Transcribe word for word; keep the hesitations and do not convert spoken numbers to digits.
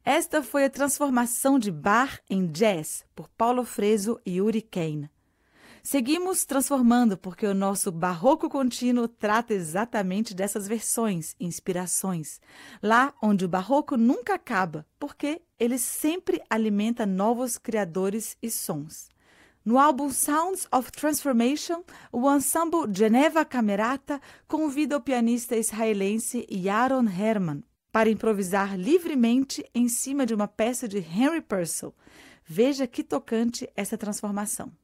Esta foi a transformação de Bach em jazz por Paulo Freso e Yuri Kane. Seguimos transformando porque o nosso barroco contínuo trata exatamente dessas versões, inspirações, lá onde o barroco nunca acaba, porque ele sempre alimenta novos criadores e sons. No álbum Sounds of Transformation, o ensemble Geneva Camerata convida o pianista israelense Yaron Herman para improvisar livremente em cima de uma peça de Henry Purcell. Veja que tocante essa transformação.